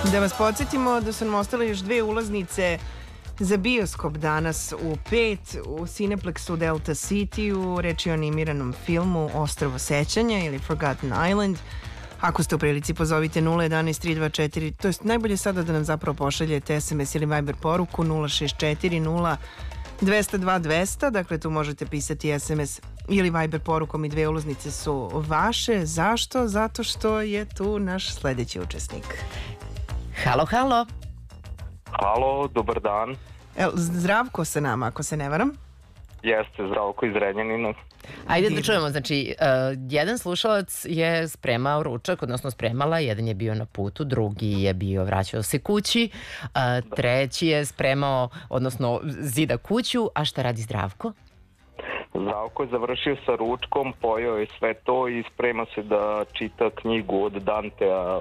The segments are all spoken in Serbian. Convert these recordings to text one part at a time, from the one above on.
Da vas podsjetimo da su nam ostale još 2 ulaznice za bioskop danas u 5 u Cineplexu Delta City-u. Reč je o animiranom filmu Ostrvo sećanja ili Forgotten Island. Ako ste u prilici, pozovite 011 324, to je najbolje sada da nam zapravo pošaljete SMS ili Viber poruku 064 0 202 200, dakle tu možete pisati SMS ili Viber porukom i 2 ulaznice su vaše. Zašto? Zato što je tu naš sledeći učesnik. Halo, halo. Halo, dobar dan. Zdravko sa nama, ako se ne varam. Jeste, Zdravko iz Renjanina. Ajde da čujemo, znači, jedan slušalac je spremao ručak, odnosno spremala, jedan je bio na putu, drugi je bio vraćao se kući, treći je spremao, odnosno zida kuću, a šta radi Zdravko? Zdravko je završio sa ručkom, pojeo je sve to i sprema se da čita knjigu od Dantea,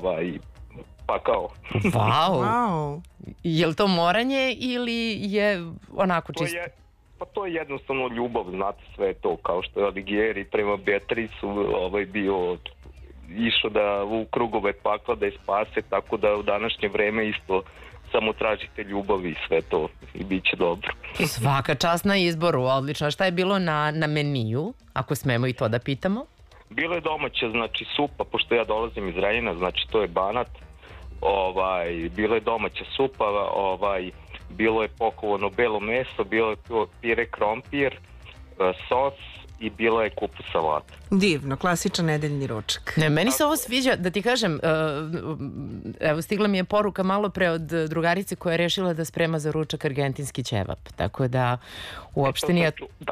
Pakao. Wow. Je li to moranje ili je onako čisto? To je jednostavno ljubav, znate, sve to, kao što je Alighieri prema Beatrisu bio išao da u krugove pakla da je spase, tako da u današnje vreme isto samo tražite ljubav i sve to i bit će dobro. Svaka čast na izboru, odlično. Šta je bilo na meniju, ako smemo i to da pitamo? Bilo je domaća, znači supa, pošto ja dolazim iz Renjina, znači to je Banat. Bilo je domaća supa, bilo je pokovano belo meso, bilo je pire krompir, sos i bilo je kupus salata. Divno, klasičan nedeljni ručak. Ne, meni se ovo sviđa, da ti kažem, evo stigla mi je poruka malo pre od drugarice koja je rešila da sprema za ručak argentinski ćevap, tako da uopšte nije...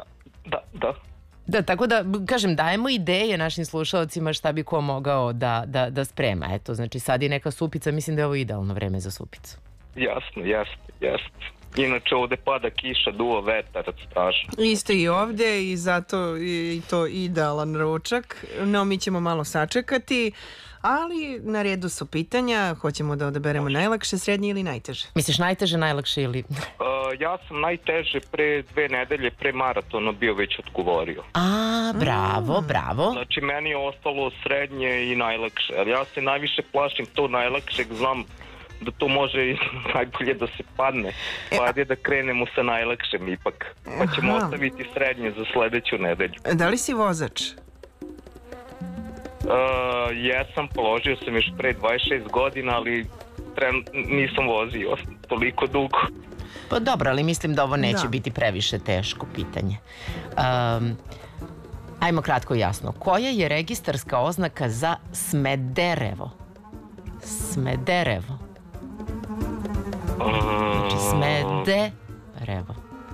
Da, tako da, kažem, dajemo ideje našim slušalcima šta bi ko mogao da sprema. Eto, znači sad je neka supica, mislim da je ovo idealno vreme za supicu. Jasno. Inače ovde pada kiša, duva vetar, strašno. Isto i ovde i zato je to idealan ručak. No, mi ćemo malo sačekati, ali na redu su pitanja. Hoćemo da odaberemo najlakše, srednje ili najteže? Misliš najteže, najlakše ili... Ja sam najteže pre 2 nedelje pre maratona bio već odgovorio. Bravo. Znači meni je ostalo srednje i najlakše. Ali ja se najviše plašim to najlakšeg, znam da to može i najbolje da se padne. Pa ajde da krenemo sa najlakšem ipak. Pa ćemo ostaviti srednje za sledeću nedelju. Da li si vozač? Jesam, položio sam još pre 26 godina, ali nisam vozio toliko dugo. Pa dobro, ali mislim da ovo neće biti previše teško pitanje. Ajmo kratko i jasno. Koja je registarska oznaka za Smederevo? Smederevo. Znači Smederevo.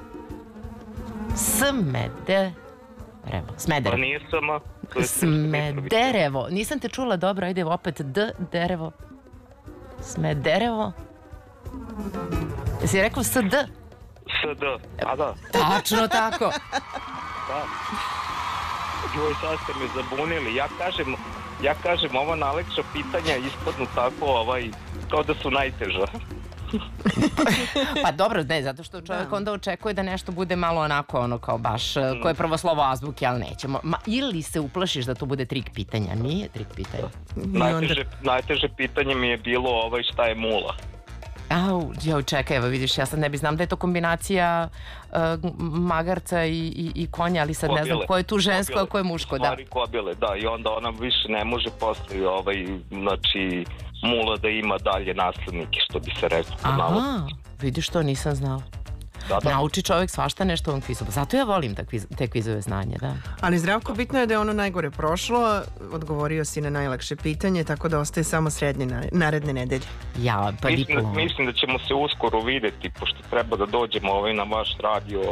Smederevo. Pa nisam... Smederevo. Nisam te čula dobro, ajde opet derevo. Smederevo. Jesi rekao SD? SD, a da. Tačno tako. Da. Joj, sad ste me zabunili. Ja kažem, ova najlakša pitanja ispadnu tako, kao da su najteža. Pa dobro, ne, zato što čovjek onda očekuje da nešto bude malo onako, kao baš, koje prvo slovo azbuke, ali nećemo. Ili se uplašiš da to bude trik pitanja? Nije trik pitanja. Najteže pitanje mi je bilo šta je mula. Čekaj, evo vidiš, ja sad ne bi znam da je to kombinacija magarca i konja, ali sad ne znam ko je tu žensko, a ko je muško. Stvari kobile, da, i onda ona više ne može posle, znači, mula da ima dalje naslednike, što bi se reklo. Aha, vidiš to, nisam znala. Nauči čovjek svašta nešto u ovom kvizu. Zato ja volim te kvizove znanje, da. Ali Zdravko, bitno je da je ono najgore prošlo. Odgovorio si na najlakše pitanje, tako da ostaje samo srednje naredne nedelje. Mislim da ćemo se uskoro videti, pošto treba da dođemo na vaš radio